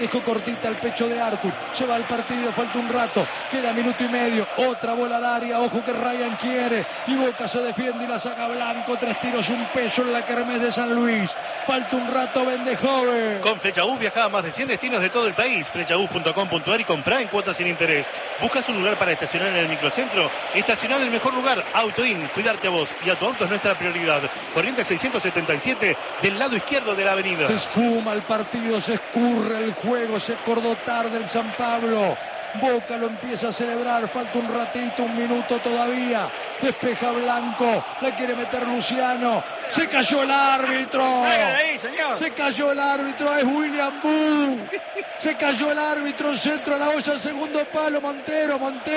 Dejó cortita el pecho de Artur, lleva el partido, falta un rato, queda minuto y medio, otra bola al área, ojo que Ryan quiere, y Boca se defiende y la saca Blanco, 3 tiros, un peso en la kermés de San Luis, falta un rato, vende joven. Con Flechabús viaja a más de 100 destinos de todo el país, flechabús.com.ar y comprá en cuotas sin interés. ¿Buscas un lugar para estacionar en el microcentro? Estacionar en el mejor lugar, AutoIn, cuidarte a vos y a tu auto es nuestra prioridad. Corrientes 677 del lado izquierdo de la avenida. Se esfuma el partido, se escurre el juego, se acordó tarde el San Pablo. Boca lo empieza a celebrar, falta un ratito, un minuto todavía. Despeja Blanco, la quiere meter Luciano. Se cayó el árbitro. Ahí, señor. Se cayó el árbitro, es William Boo. Se cayó el árbitro, centro a la olla, el segundo palo, Montero.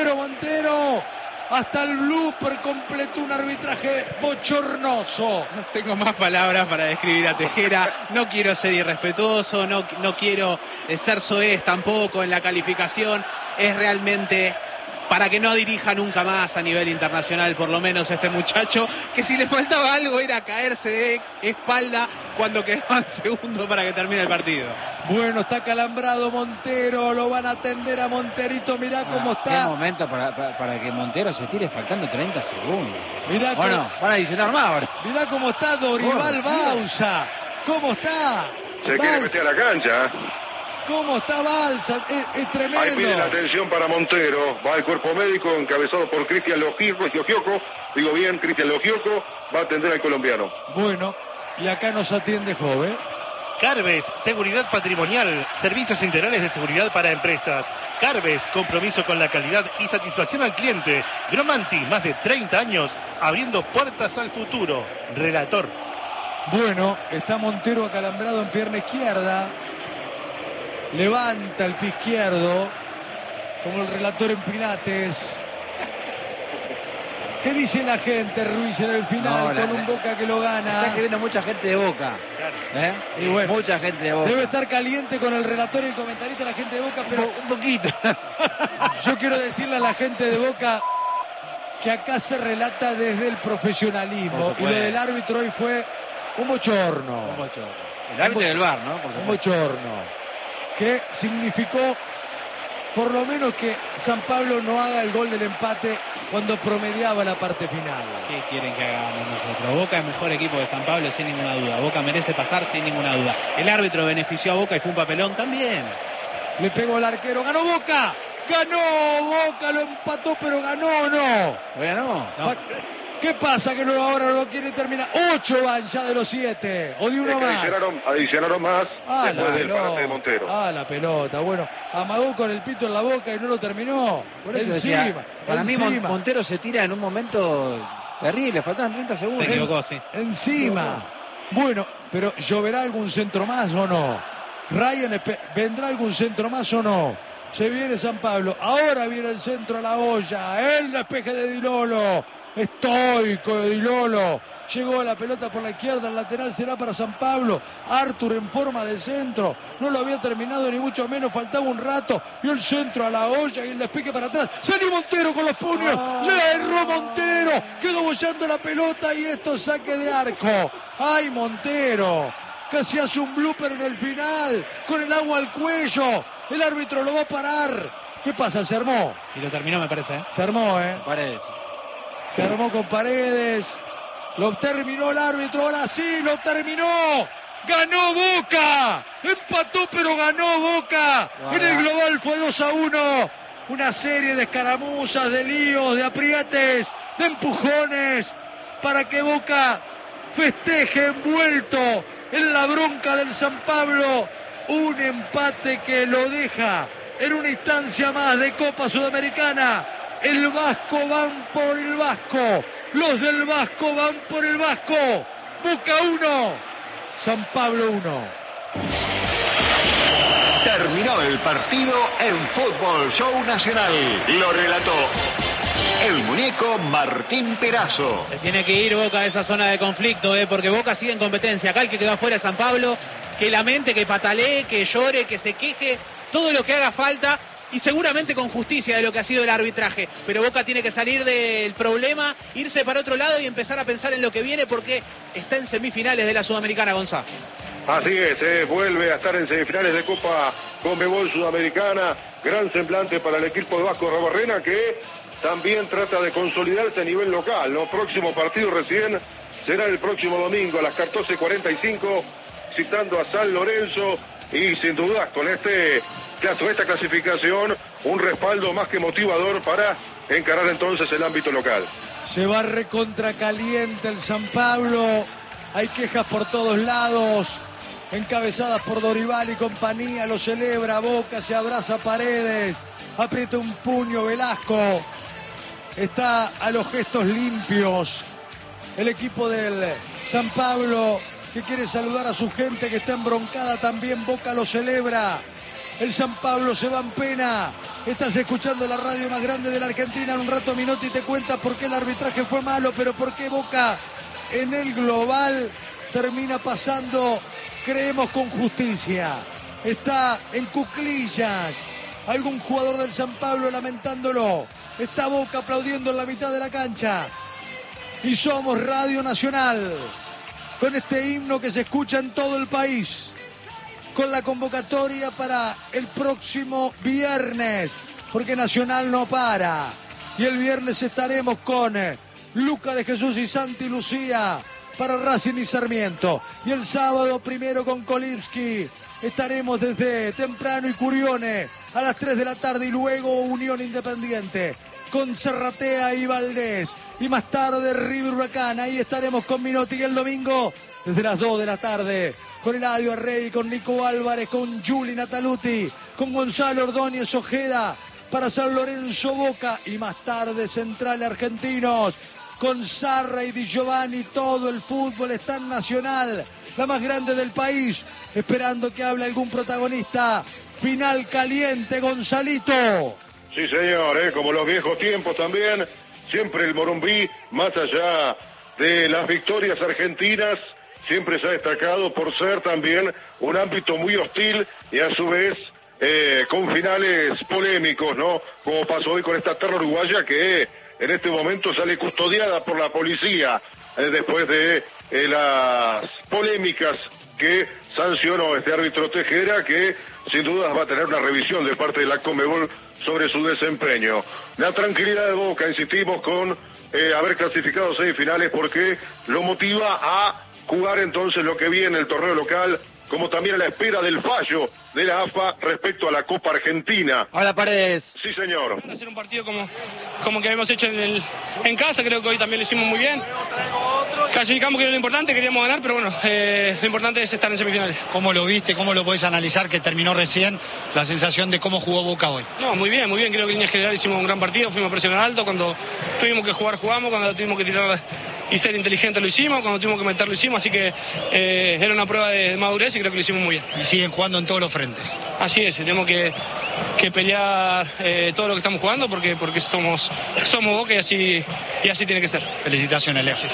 Hasta el blooper completó un arbitraje bochornoso. No tengo más palabras para describir a Tejera. No quiero ser irrespetuoso, no quiero ser soez tampoco en la calificación. Es realmente para que no dirija nunca más a nivel internacional, por lo menos este muchacho, que si le faltaba algo era caerse de espalda cuando quedaban segundos para que termine el partido. Bueno, está calambrado Montero, lo van a atender a Monterito, mirá cómo está. Qué momento para que Montero se tire faltando 30 segundos. Mirá bueno, van a adicionar más ahora. Mirá cómo está Dorival Bauza. ¿Cómo está? Se quiere meter a la cancha. ¿Cómo está Balsa? Es tremendo. Ahí pide la atención para Montero. Va el cuerpo médico encabezado por Cristian Logioco. Digo bien, Cristian Logioco va a atender al colombiano. Bueno, y acá nos atiende Jove. Carves, seguridad patrimonial, servicios integrales de seguridad para empresas. Carves, compromiso con la calidad y satisfacción al cliente. Gromanti, más de 30 años, abriendo puertas al futuro. Relator. Bueno, está Montero acalambrado en pierna izquierda. Levanta el pie izquierdo, como el relator en Pilates. ¿Qué dice la gente, Ruiz, en el final con un Boca que lo gana? Está escribiendo mucha gente de Boca. Y bueno, mucha gente de Boca. Debe estar caliente con el relator y el comentarista la gente de Boca, pero un poquito. Yo quiero decirle a la gente de Boca que acá se relata desde el profesionalismo. Y lo del árbitro hoy fue un bochorno. El árbitro del VAR, ¿no? Un bochorno. Que significó por lo menos que San Pablo no haga el gol del empate cuando promediaba la parte final. ¿Qué quieren que hagamos nosotros? Boca es mejor equipo de San Pablo sin ninguna duda. Boca merece pasar sin ninguna duda. El árbitro benefició a Boca y fue un papelón también. Le pegó el arquero, ganó Boca. Ganó Boca, lo empató, pero ganó o no. ¿Ganó? No. ¿Qué pasa que ahora no lo quiere terminar? 8 van ya de los 7. O de uno más. Adicionaron más después del parate de Montero. La pelota. Bueno, amagó con el pito en la boca y no lo terminó. Por eso decía, para mí Montero se tira en un momento terrible. Faltaban 30 segundos. Se equivocó, sí. Encima. Bueno, pero ¿lloverá algún centro más o no? Ryan, ¿vendrá algún centro más o no? Se viene San Pablo. Ahora viene el centro a la olla. El despeje de Di Lolo. Estoico de Di Lolo. Llegó la pelota por la izquierda, el lateral será para San Pablo. Artur en forma de centro. No lo había terminado ni mucho menos, faltaba un rato. Y el centro a la olla y el despeje para atrás. Salió Montero con los puños. Le erró Montero. Quedó bollando la pelota y esto saque de arco. ¡Ay, Montero! Casi hace un blooper en el final. Con el agua al cuello. El árbitro lo va a parar. ¿Qué pasa? Se armó. Y lo terminó, me parece. Se armó, Paredes. Se armó con Paredes. Lo terminó el árbitro. Ahora sí, lo terminó. Ganó Boca. Empató, pero ganó Boca. En el global fue 2-1. Una serie de escaramuzas, de líos, de aprietes, de empujones. Para que Boca festeje envuelto en la bronca del San Pablo. Un empate que lo deja en una instancia más de Copa Sudamericana. El Vasco van por el Vasco. Los del Vasco van por el Vasco. Boca 1, San Pablo 1. Terminó el partido en Fútbol Show Nacional. Lo relató el muñeco Martín Perazo. Se tiene que ir Boca de esa zona de conflicto, porque Boca sigue en competencia. Acá el que quedó afuera es San Pablo. Que lamente, que patalee, que llore, que se queje. Todo lo que haga falta. Y seguramente con justicia de lo que ha sido el arbitraje. Pero Boca tiene que salir del problema, irse para otro lado y empezar a pensar en lo que viene porque está en semifinales de la Sudamericana, Gonzalo. Así es, vuelve a estar en semifinales de Copa Conmebol Sudamericana. Gran semblante para el equipo de Vasco Arrobarrena, que también trata de consolidarse a nivel local, ¿no? Próximo partido recién será el próximo domingo a las 14:45, citando a San Lorenzo, y sin duda con esta clasificación, un respaldo más que motivador para encarar entonces el ámbito local. Se va recontra caliente el San Pablo, hay quejas por todos lados, encabezadas por Dorival y compañía, lo celebra Boca, se abraza Paredes, aprieta un puño Velasco, está a los gestos limpios el equipo del San Pablo, que quiere saludar a su gente que está embroncada también. Boca lo celebra. El San Pablo se va en pena. Estás escuchando la radio más grande de la Argentina. En un rato Minotti te cuenta por qué el arbitraje fue malo, pero por qué Boca en el global termina pasando, creemos, con justicia. Está en cuclillas algún jugador del San Pablo lamentándolo. Está Boca aplaudiendo en la mitad de la cancha. Y somos Radio Nacional, con este himno que se escucha en todo el país, con la convocatoria para el próximo viernes, porque Nacional no para. Y el viernes estaremos con Luca de Jesús y Santi Lucía para Racing y Sarmiento. Y el sábado primero con Kolibski estaremos desde temprano y Curione a las 3 de la tarde, y luego Unión Independiente con Serratea y Valdés, y más tarde River Huracán. Ahí estaremos con Minotti, y el domingo desde las 2 de la tarde con Eladio Arrey, con Nico Álvarez, con Juli Nataluti, con Gonzalo Ordóñez Ojeda para San Lorenzo Boca, y más tarde Central Argentinos con Sarra y Di Giovanni. Todo el fútbol está en Nacional, la más grande del país, esperando que hable algún protagonista. Final caliente, Gonzalito. Sí, señor, como los viejos tiempos también, siempre el Morumbí, más allá de las victorias argentinas, siempre se ha destacado por ser también un ámbito muy hostil y a su vez con finales polémicos, ¿no? Como pasó hoy con esta terra uruguaya, que en este momento sale custodiada por la policía después de las polémicas que sancionó este árbitro Tejera, que sin dudas va a tener una revisión de parte de la Conmebol sobre su desempeño. La tranquilidad de Boca, insistimos, con haber clasificado 6 finales, porque lo motiva a jugar entonces lo que viene, el torneo local, como también a la espera del fallo de la AFA respecto a la Copa Argentina. Hola, Paredes. Sí, señor. Hacer un partido como que habíamos hecho en casa, creo que hoy también lo hicimos muy bien. Clasificamos, que era lo importante, queríamos ganar, pero bueno, lo importante es estar en semifinales. ¿Cómo lo viste? ¿Cómo lo podés analizar que terminó recién la sensación de cómo jugó Boca hoy? No, muy bien, creo que en línea general hicimos un gran partido, fuimos a presionar alto, cuando tuvimos que jugar jugamos, cuando tuvimos que tirar y ser inteligente lo hicimos, cuando tuvimos que meter lo hicimos, así que era una prueba de madurez y creo que lo hicimos muy bien. Y siguen jugando en todos los frentes. Así es, tenemos que pelear todo lo que estamos jugando porque somos Boca y así tiene que ser. Felicitaciones, Leo.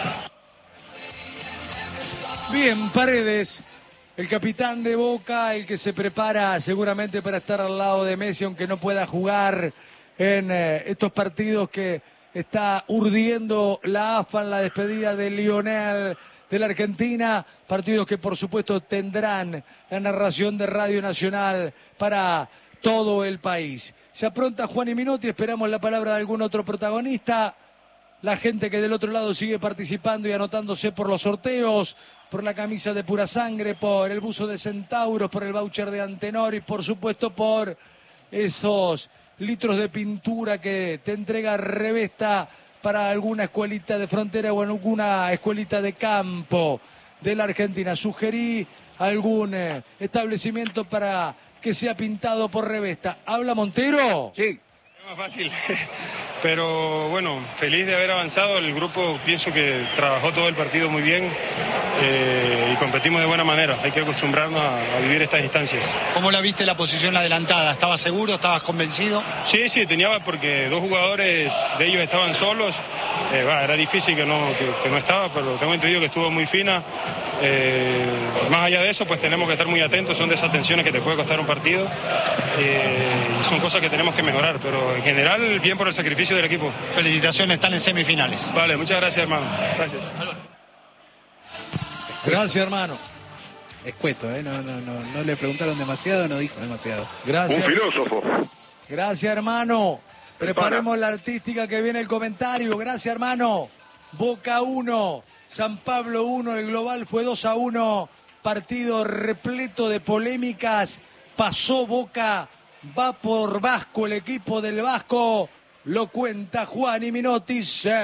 Bien, Paredes, el capitán de Boca, el que se prepara seguramente para estar al lado de Messi, aunque no pueda jugar en estos partidos que está urdiendo la AFA en la despedida de Lionel de la Argentina, partidos que por supuesto tendrán la narración de Radio Nacional para todo el país. Se apronta Juan y Minotti, esperamos la palabra de algún otro protagonista. La gente que del otro lado sigue participando y anotándose por los sorteos, por la camisa de Pura Sangre, por el buzo de Centauros, por el voucher de Antenor y por supuesto por esos litros de pintura que te entrega Revesta para alguna escuelita de frontera o en alguna escuelita de campo de la Argentina. Sugerí algún establecimiento para que sea pintado por Revesta. ¿Habla Montero? Sí. Es más fácil, pero bueno, feliz de haber avanzado. El grupo pienso que trabajó todo el partido muy bien y competimos de buena manera. Hay que acostumbrarnos a vivir estas instancias. ¿Cómo la viste la posición adelantada? ¿Estabas seguro? ¿Estabas convencido? Sí, tenía, porque 2 jugadores de ellos estaban solos. Era difícil que no estaba, pero tengo entendido que estuvo muy fina. Más allá de eso, pues tenemos que estar muy atentos. Son de esas tensiones que te puede costar un partido y son cosas que tenemos que mejorar, pero en general bien por el sacrificio del equipo. Felicitaciones, están en semifinales. Vale, muchas gracias, hermano. Gracias. Gracias, hermano. escueto, no le preguntaron demasiado, no dijo demasiado. Gracias. Un filósofo. Gracias, hermano. Preparemos la artística que viene el comentario. Gracias, hermano. Boca 1, San Pablo 1, el global fue 2-1. Partido repleto de polémicas. Pasó Boca, va por Vasco, el equipo del Vasco. Lo cuenta Juan y Minotti.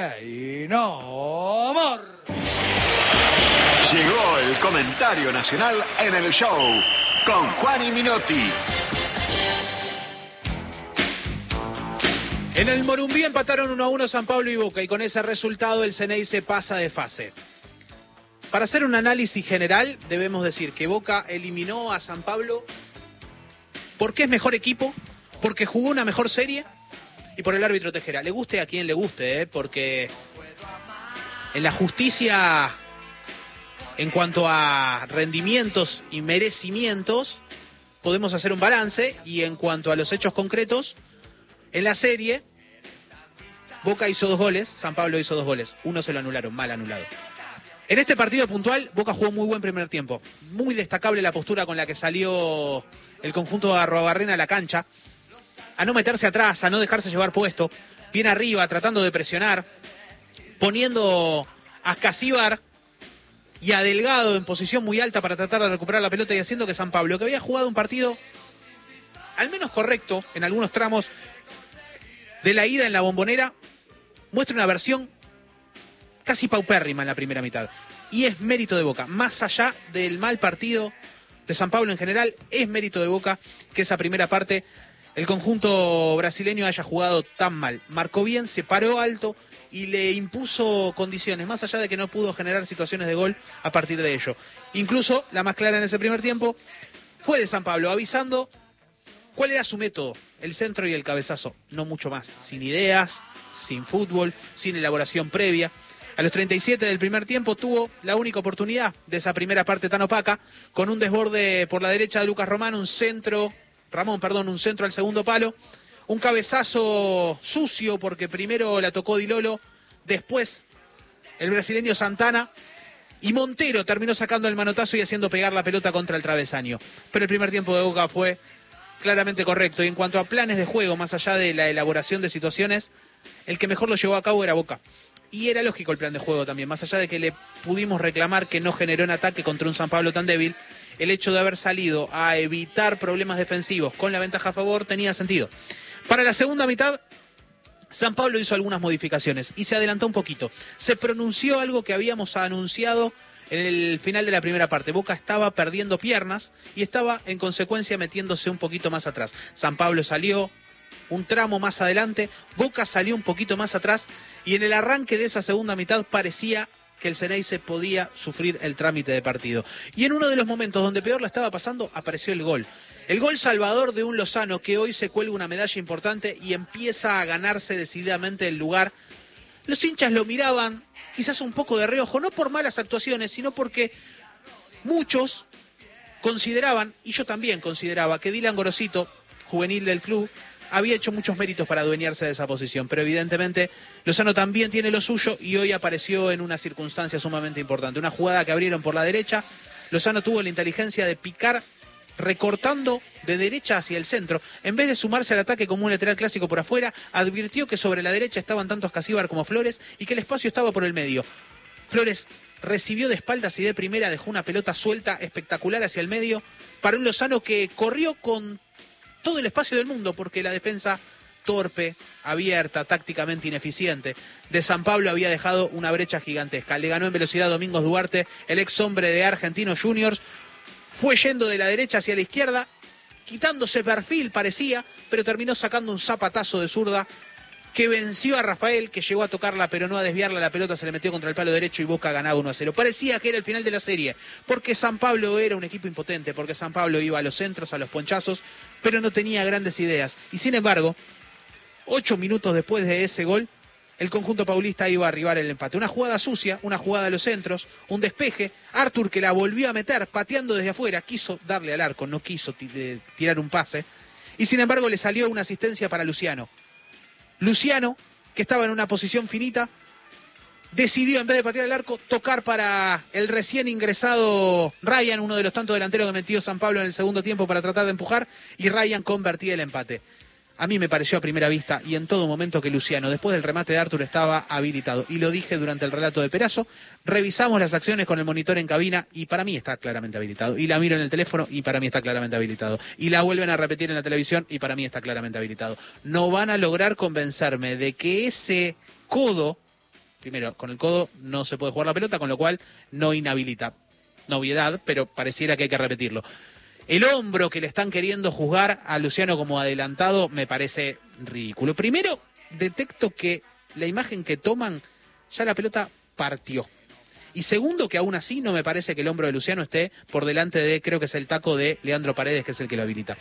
No, amor. Llegó el comentario nacional en el show con Juan y Minotti. En el Morumbí empataron 1-1 San Pablo y Boca y con ese resultado el Ceneice pasa de fase. Para hacer un análisis general debemos decir que Boca eliminó a San Pablo porque es mejor equipo, porque jugó una mejor serie y por el árbitro Tejera. Le guste a quien le guste, porque en la justicia, en cuanto a rendimientos y merecimientos, podemos hacer un balance, y en cuanto a los hechos concretos, en la serie, Boca hizo 2 goles, San Pablo hizo 2 goles. Uno se lo anularon, mal anulado. En este partido puntual, Boca jugó muy buen primer tiempo. Muy destacable la postura con la que salió el conjunto de Arruabarrena a la cancha. A no meterse atrás, a no dejarse llevar puesto. Bien arriba, tratando de presionar. Poniendo a Casíbar y a Delgado en posición muy alta para tratar de recuperar la pelota y haciendo que San Pablo, que había jugado un partido al menos correcto en algunos tramos de la ida en la Bombonera, muestra una versión casi paupérrima en la primera mitad. Y es mérito de Boca. Más allá del mal partido de San Pablo en general, es mérito de Boca que esa primera parte el conjunto brasileño haya jugado tan mal. Marcó bien, se paró alto y le impuso condiciones, más allá de que no pudo generar situaciones de gol a partir de ello. Incluso, la más clara en ese primer tiempo, fue de San Pablo, avisando cuál era su método, el centro y el cabezazo, no mucho más, sin ideas, sin fútbol, sin elaboración previa. A los 37 del primer tiempo tuvo la única oportunidad de esa primera parte tan opaca, con un desborde por la derecha de Lucas Ramón, un centro al segundo palo, un cabezazo sucio porque primero la tocó Di Lolo, después el brasileño Santana, y Montero terminó sacando el manotazo y haciendo pegar la pelota contra el travesaño. Pero el primer tiempo de Boca fue claramente correcto, y en cuanto a planes de juego, más allá de la elaboración de situaciones, el que mejor lo llevó a cabo era Boca. Y era lógico el plan de juego también, más allá de que le pudimos reclamar que no generó un ataque contra un San Pablo tan débil. El hecho de haber salido a evitar problemas defensivos con la ventaja a favor tenía sentido. Para la segunda mitad, San Pablo hizo algunas modificaciones y se adelantó un poquito. Se pronunció algo que habíamos anunciado en el final de la primera parte. Boca estaba perdiendo piernas y estaba en consecuencia metiéndose un poquito más atrás. San Pablo salió un tramo más adelante, Boca salió un poquito más atrás, y en el arranque de esa segunda mitad parecía que el Ceneice podía sufrir el trámite de partido. Y en uno de los momentos donde peor la estaba pasando, apareció el gol. El gol salvador de un Lozano que hoy se cuelga una medalla importante y empieza a ganarse decididamente el lugar. Los hinchas lo miraban quizás un poco de reojo, no por malas actuaciones, sino porque muchos consideraban, y yo también consideraba, que Dylan Gorosito, juvenil del club, había hecho muchos méritos para adueñarse de esa posición, pero evidentemente Lozano también tiene lo suyo y hoy apareció en una circunstancia sumamente importante. Una jugada que abrieron por la derecha, Lozano tuvo la inteligencia de picar recortando de derecha hacia el centro. En vez de sumarse al ataque como un lateral clásico por afuera, advirtió que sobre la derecha estaban tantos Casíbar como Flores y que el espacio estaba por el medio. Flores recibió de espaldas y de primera dejó una pelota suelta espectacular hacia el medio para un Lozano que corrió con todo el espacio del mundo, porque la defensa torpe, abierta, tácticamente ineficiente de San Pablo había dejado una brecha gigantesca. Le ganó en velocidad Domingos Duarte, el ex hombre de Argentinos Juniors. Fue yendo de la derecha hacia la izquierda, quitándose perfil parecía, pero terminó sacando un zapatazo de zurda que venció a Rafael, que llegó a tocarla pero no a desviarla. La pelota se le metió contra el palo derecho y Boca ganaba 1-0. Parecía que era el final de la serie, porque San Pablo era un equipo impotente, porque San Pablo iba a los centros, a los ponchazos, pero no tenía grandes ideas. Y sin embargo, 8 minutos después de ese gol, el conjunto paulista iba a arribar el empate. Una jugada sucia, una jugada a los centros, un despeje. Artur, que la volvió a meter pateando desde afuera, quiso darle al arco, no quiso tirar un pase. Y sin embargo le salió una asistencia para Luciano. Luciano, que estaba en una posición finita, decidió, en vez de patear el arco, tocar para el recién ingresado Ryan, uno de los tantos delanteros que metió San Pablo en el segundo tiempo para tratar de empujar, y Ryan convertía el empate. A mí me pareció a primera vista y en todo momento que Luciano, después del remate de Arthur, estaba habilitado. Y lo dije durante el relato de Perazo. Revisamos las acciones con el monitor en cabina y para mí está claramente habilitado. Y la miro en el teléfono y para mí está claramente habilitado. Y la vuelven a repetir en la televisión y para mí está claramente habilitado. No van a lograr convencerme de que ese codo, primero, con el codo no se puede jugar la pelota, con lo cual no inhabilita. Novedad, pero pareciera que hay que repetirlo. El hombro que le están queriendo juzgar a Luciano como adelantado me parece ridículo. Primero, detecto que la imagen que toman, ya la pelota partió. Y segundo, que aún así no me parece que el hombro de Luciano esté por delante de, creo que es el taco de Leandro Paredes, que es el que lo habilita.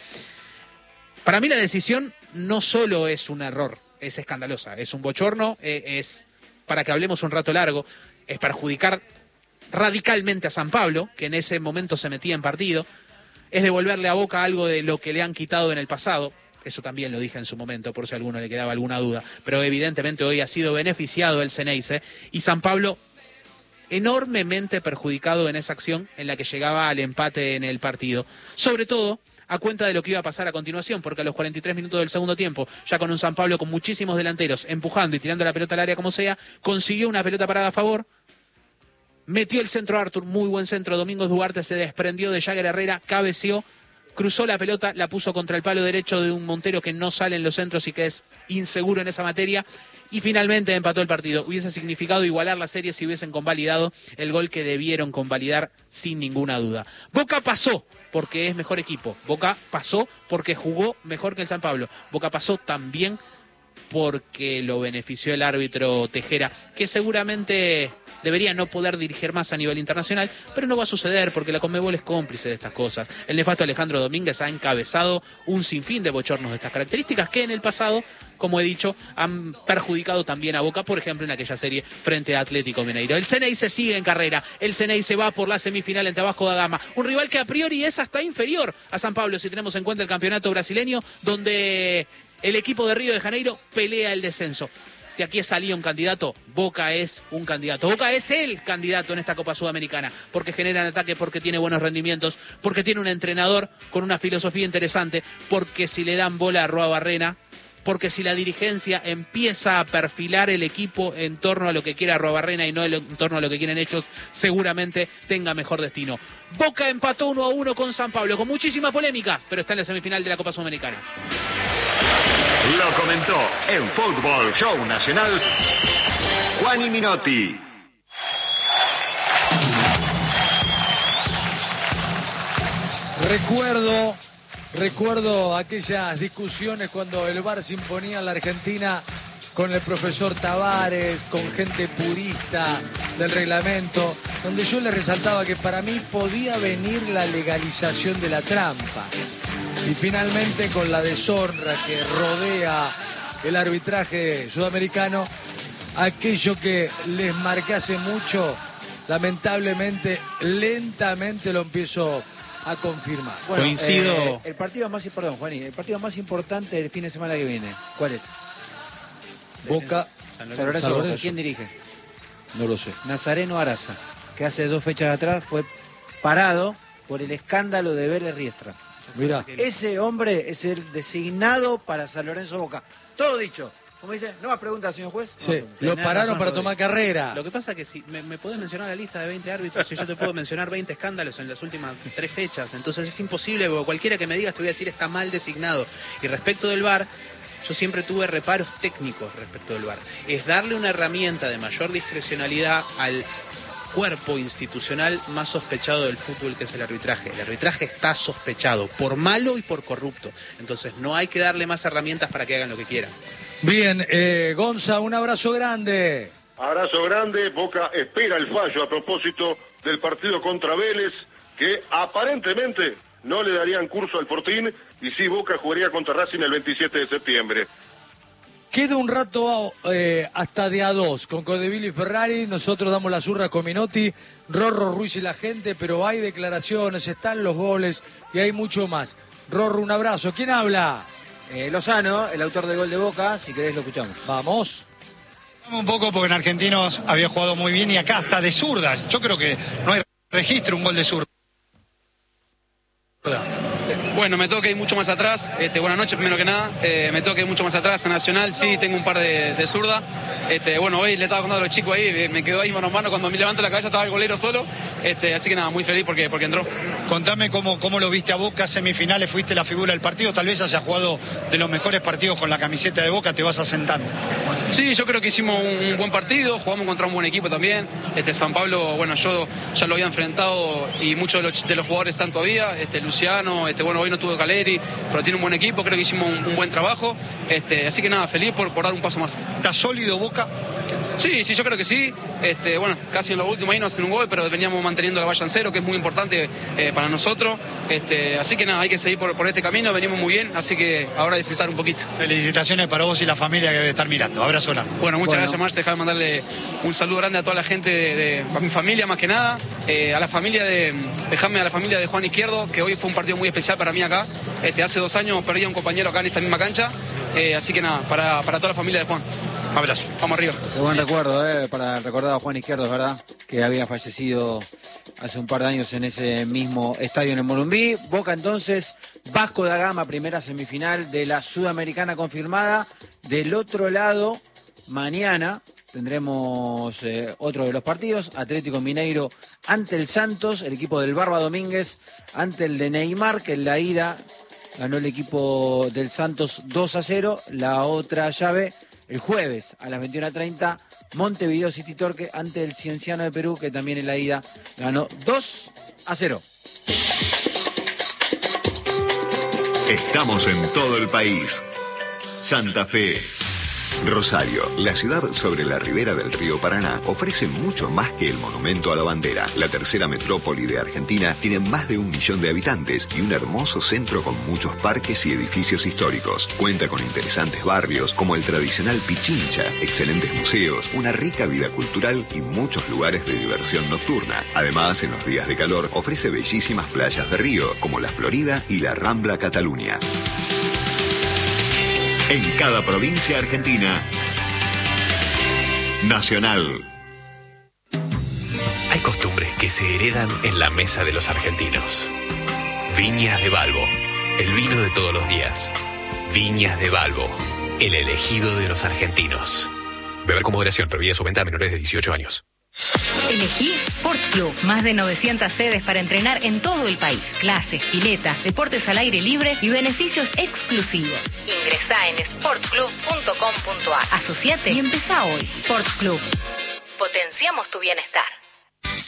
Para mí la decisión no solo es un error, es escandalosa, es un bochorno, es para que hablemos un rato largo, es perjudicar radicalmente a San Pablo, que en ese momento se metía en partido. Es devolverle a Boca algo de lo que le han quitado en el pasado. Eso también lo dije en su momento, por si a alguno le quedaba alguna duda. Pero evidentemente hoy ha sido beneficiado el Ceneice y San Pablo enormemente perjudicado en esa acción en la que llegaba al empate en el partido. Sobre todo a cuenta de lo que iba a pasar a continuación, porque a los 43 minutos del segundo tiempo, ya con un San Pablo con muchísimos delanteros empujando y tirando la pelota al área como sea, consiguió una pelota parada a favor. Metió el centro Arthur, muy buen centro. Domingos Duarte se desprendió de Jagger Herrera, cabeceó, cruzó la pelota, la puso contra el palo derecho de un Montero que no sale en los centros y que es inseguro en esa materia. Y finalmente empató el partido. Hubiese significado igualar la serie si hubiesen convalidado el gol que debieron convalidar sin ninguna duda. Boca pasó porque es mejor equipo. Boca pasó porque jugó mejor que el San Pablo. Boca pasó también porque lo benefició el árbitro Tejera, que seguramente debería no poder dirigir más a nivel internacional, pero no va a suceder porque la Conmebol es cómplice de estas cosas. El nefasto Alejandro Domínguez ha encabezado un sinfín de bochornos de estas características que en el pasado, como he dicho, han perjudicado también a Boca, por ejemplo, en aquella serie frente a Atlético Mineiro. El Ceneice sigue en carrera, el Ceneice va por la semifinal ante Vasco da Gama, un rival que a priori es hasta inferior a San Pablo si tenemos en cuenta el campeonato brasileño, donde el equipo de Río de Janeiro pelea el descenso. De aquí salía un candidato, Boca es un candidato. Boca es el candidato en esta Copa Sudamericana, porque genera ataque, porque tiene buenos rendimientos, porque tiene un entrenador con una filosofía interesante, porque si le dan bola a Roa Barrena, porque si la dirigencia empieza a perfilar el equipo en torno a lo que quiera Roa Barrena y no en torno a lo que quieren ellos, seguramente tenga mejor destino. Boca empató 1-1 con San Pablo, con muchísima polémica, pero está en la semifinal de la Copa Sudamericana. Lo comentó en Fútbol Show Nacional Juani Minotti. Recuerdo aquellas discusiones cuando el VAR se imponía en la Argentina con el profesor Tavares, con gente purista del reglamento, donde yo le resaltaba que para mí podía venir la legalización de la trampa. Y finalmente, con la deshonra que rodea el arbitraje sudamericano, aquello que les marqué hace mucho, lamentablemente, lentamente lo empiezo a confirmar. Bueno, coincido. El partido más importante del fin de semana que viene, ¿cuál es? Boca. San Lorenzo. ¿Quién dirige? No lo sé. Nazareno Araza, que hace 2 fechas atrás fue parado por el escándalo de Vélez Riestra. Mira. Ese hombre es el designado para San Lorenzo Boca. Todo dicho. Como dice, no más preguntas, señor juez. Sí, lo pararon para tomar carrera. Lo que pasa es que si me podés mencionar la lista de 20 árbitros y yo te puedo mencionar 20 escándalos en las últimas 3 fechas. Entonces es imposible, porque cualquiera que me digas te voy a decir está mal designado. Y respecto del VAR, yo siempre tuve reparos técnicos respecto del VAR. Es darle una herramienta de mayor discrecionalidad al cuerpo institucional más sospechado del fútbol, que es el arbitraje. El arbitraje está sospechado por malo y por corrupto. Entonces no hay que darle más herramientas para que hagan lo que quieran. Bien, Gonza, un abrazo grande. Abrazo grande. Boca espera el fallo a propósito del partido contra Vélez, que aparentemente no le darían curso al Fortín, y sí, Boca jugaría contra Racing el 27 de septiembre. Queda un rato hasta de A2 con Codeville y Ferrari. Nosotros damos las urras con Minotti, Rorro, Ruiz y la gente, pero hay declaraciones, están los goles y hay mucho más. Rorro, un abrazo. ¿Quién habla? Lozano, el autor del gol de Boca, si querés lo escuchamos. Vamos. Un poco porque en Argentinos había jugado muy bien y acá hasta de zurdas. Yo creo que no hay registro un gol de zurda. Bueno, me toca ir mucho más atrás. Buenas noches, primero que nada. Me toca ir mucho más atrás. En Nacional sí tengo un par de zurda. Bueno, hoy le estaba contando a los chicos ahí, me quedó ahí mano a mano. Cuando me levanto la cabeza estaba el golero solo. Así que nada, muy feliz porque entró. Contame cómo lo viste a Boca, semifinales, fuiste la figura del partido. Tal vez hayas jugado de los mejores partidos con la camiseta de Boca, te vas asentando. Sí, yo creo que hicimos un buen partido, jugamos contra un buen equipo también. San Pablo, bueno, yo ya lo había enfrentado y muchos de los jugadores están todavía. Luciano, bueno, hoy no tuvo Caleri, pero tiene un buen equipo, creo que hicimos un buen trabajo. Así que nada, feliz por dar un paso más. ¿Está sólido Boca? Sí, yo creo que sí. Bueno, casi en lo último ahí no hacen un gol, pero veníamos manteniendo la valla en cero, que es muy importante para nosotros. Así que nada, hay que seguir por este camino, venimos muy bien, así que ahora disfrutar un poquito. Felicitaciones para vos y la familia que debe estar mirando. Abrazo. Bueno, muchas gracias, Marce. Déjame mandarle un saludo grande a toda la gente, a mi familia más que nada, a la familia de Juan Izquierdo, que hoy fue un partido muy especial para mí acá. Hace 2 años perdí a un compañero acá en esta misma cancha, así que nada, para toda la familia de Juan. Abrazo. Vamos arriba. Qué buen recuerdo, para recordar a Juan Izquierdo, es verdad, que había fallecido hace un par de años en ese mismo estadio en el Morumbí. Boca entonces, Vasco da Gama, primera semifinal de la Sudamericana confirmada. Del otro lado, mañana tendremos otro de los partidos, Atlético Mineiro ante el Santos, el equipo del Barba Domínguez ante el de Neymar, que en la ida ganó el equipo del Santos 2-0, la otra llave el jueves a las 21:30, Montevideo City Torque ante el Cienciano de Perú, que también en la ida ganó 2-0. Estamos en todo el país. Santa Fe. Rosario, la ciudad sobre la ribera del río Paraná, ofrece mucho más que el monumento a la bandera. La tercera metrópoli de Argentina tiene más de 1 millón de habitantes y un hermoso centro con muchos parques y edificios históricos. Cuenta con interesantes barrios como el tradicional Pichincha, excelentes museos, una rica vida cultural y muchos lugares de diversión nocturna. Además, en los días de calor, ofrece bellísimas playas de río como la Florida y la Rambla Cataluña. En cada provincia argentina, Nacional. Hay costumbres que se heredan en la mesa de los argentinos. Viñas de Balbo, el vino de todos los días. Viñas de Balbo, el elegido de los argentinos. Beber con moderación, prohibida su venta a menores de 18 años. Elegí Sport Club. Más de 900 sedes para entrenar en todo el país. Clases, piletas, deportes al aire libre y beneficios exclusivos. Ingresá en sportclub.com.ar. Asociate y empezá hoy. Sport Club. Potenciamos tu bienestar.